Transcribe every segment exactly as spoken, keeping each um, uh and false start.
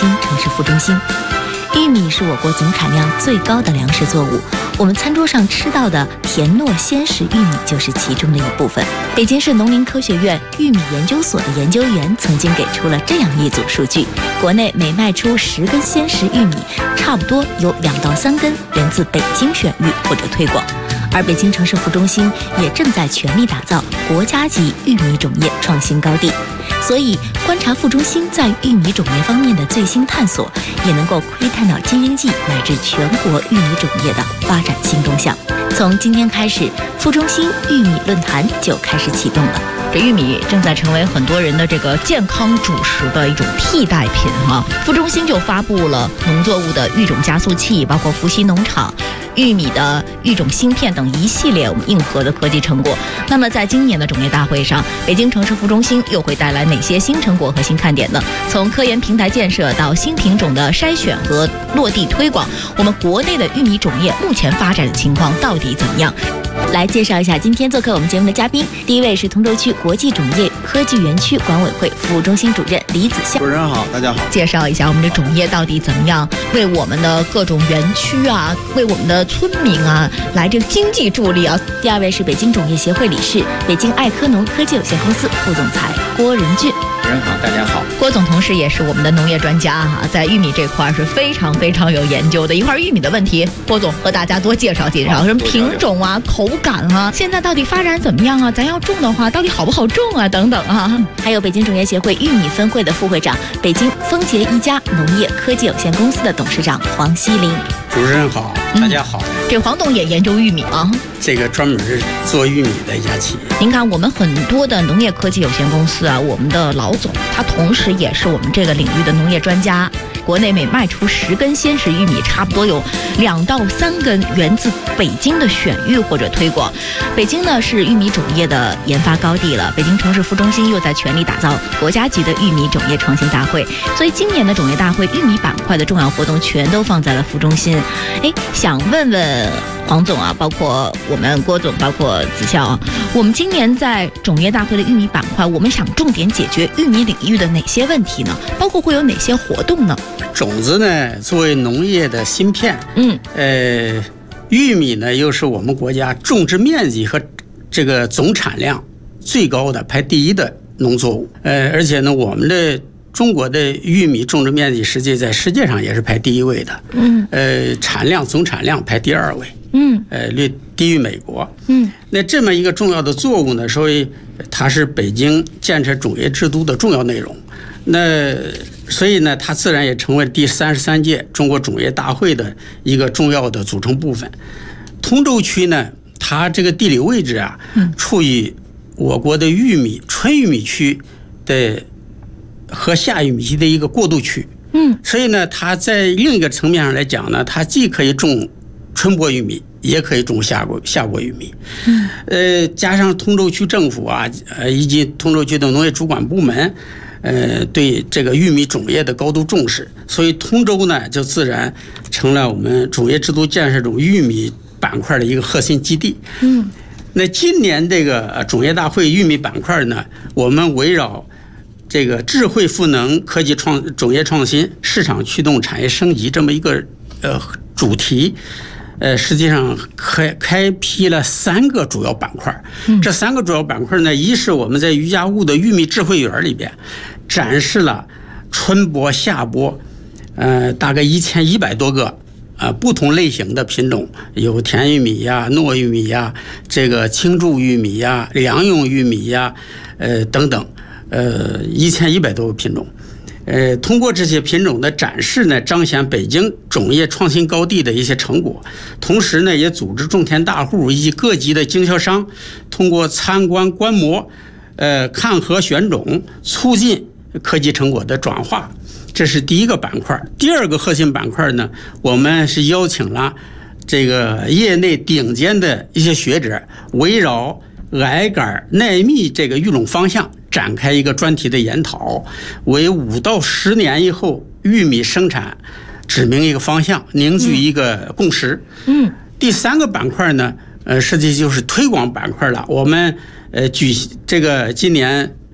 京城市副中心。玉米是我国总产量最高的粮食作物，我们餐桌上吃到的甜糯鲜食玉米就是其中的一部分。北京市农林科学院玉米研究所的研究员曾经给出了这样一组数据：国内每卖出十根鲜食玉米，差不多有两到三根源自北京选育或者推广。而北京城市副中心也正在全力打造国家级玉米种业创新高地，所以观察副中心在玉米种业方面的最新探索，也能够窥探到京云冀乃至全国玉米种业的发展新动向。从今天开始，副中心玉米论坛就开始启动了。 这玉米正在成为很多人的这个健康主食的一种替代品哈、啊。副中心就发布了农作物的育种加速器，包括伏羲农场、玉米的育种芯片等一系列我们硬核的科技成果。那么在今年的种业大会上，北京城市副中心又会带来哪些新成果和新看点呢？从科研平台建设到新品种的筛选和落地推广，我们国内的玉米种业目前发展的情况到底怎么样？ 来介绍一下今天做客我们节目的嘉宾，第一位是通州区国际种业科技园区管委会服务中心主任李子孝。 主持人好，大家好。 介绍一下我们的种业到底怎么样，为我们的各种园区啊，为我们的村民啊来这个经济助力啊。 第二位是北京种业协会理事、北京爱科农科技有限公司副总裁郭仁俊。 主持人好，大家好。 郭总同时也是我们的农业专家哈、啊，在玉米这块是非常非常有研究的。一会儿玉米的问题，郭总和大家多介绍介绍，什么品种啊、口感啊，现在到底发展怎么样啊？咱要种的话，到底好不好种啊？等等啊。 还有北京种业协会玉米分会的副会长、北京丰杰一家农业科技有限公司的董事长黄锡林。 主持人好，大家好。 嗯、这黄董也研究玉米啊， 这个专门是做玉米的一家企业。 您看，我们很多的农业科技有限公司啊，我们的老总他同时也是我们这个领域的农业专家。国内每卖出十根鲜食玉米，差不多有两到三根源自北京的选育或者推广。北京呢是玉米种业的研发高地了，北京城市副中心又在全力打造国家级的玉米种业创新大会，所以今年的种业大会玉米板块的重要活动全都放在了副中心。哎，想问问黄总啊，包括我们郭总，包括子孝啊，我们今年在种业大会的玉米板块，我们想重点解决玉米领域的哪些问题呢？包括会有哪些活动呢？ 种子呢，作为农业的芯片， 嗯， 呃，玉米呢又是我们国家种植面积和这个总产量最高的、排第一的农作物。呃，而且呢，我们的中国的玉米种植面积实际在世界上也是排第一位的， 嗯， 呃，产量总产量排第二位， 嗯， 呃，略低于美国， 嗯。 那这么一个重要的作物呢，所以它是北京建设种业制度的重要内容。那所以呢，它自然也成为第三十三届中国种业大会的一个重要的组成部分。通州区呢，它这个地理位置啊，处于我国的玉米春玉米区的和夏玉米期的一个过渡区。 嗯， 所以呢，它在另一个层面上来讲呢，它既可以种春播玉米，也可以种夏播夏播玉米。 嗯， 呃，加上通州区政府啊，呃，以及通州区的农业主管部门。呃，对这个玉米种业的高度重视，所以通州呢就自然成了我们种业制度建设中玉米板块的一个核心基地。 嗯， 那今年这个种业大会玉米板块呢，我们围绕这个智慧赋能、科技创、种业创新、市场驱动、产业升级这么一个呃主题。呃，实际上开开辟了三个主要板块。这三个主要板块呢，一是我们在余家坞的玉米智慧园里边展示了春播、夏播，呃，大概一千一百多个呃不同类型的品种，有甜玉米呀、糯玉米呀、这个青贮玉米呀、粮用玉米呀，呃等等，呃一千一百多个品种。呃，通过这些品种的展示呢，彰显北京种业创新高地的一些成果，同时呢，也组织种田大户以及各级的经销商，通过参观观摩，呃，看核选种，促进科技成果的转化。这是第一个板块。第二个核心板块呢，我们是邀请了这个业内顶尖的一些学者，围绕矮杆耐密这个育种方向展开一个专题的研讨，为五到十年以后玉米生产指明一个方向，凝聚一个共识。 嗯， 第三个板块呢，呃，实际就是推广板块了。我们呃举这个今年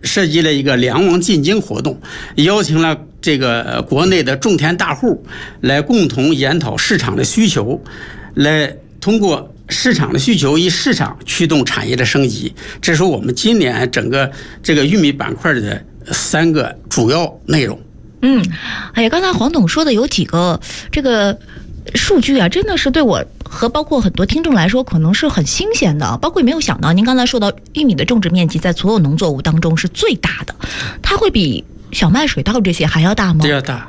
设计了一个两网进京活动，邀请了这个国内的种田大户来共同研讨市场的需求，来通过市场的需求以市场驱动产业的升级。这是我们今年整个这个玉米板块的三个主要内容。 嗯，哎呀，刚才黄董说的有几个这个数据啊，真的是对我和包括很多听众来说可能是很新鲜的，包括也没有想到您刚才说到玉米的种植面积在所有农作物当中是最大的，它会比小麦、水稻这些还要大吗？ 这要大。